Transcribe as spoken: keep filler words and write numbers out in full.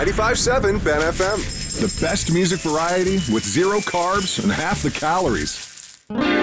ninety-five point seven Ben F M. The best music variety with zero carbs and half the calories.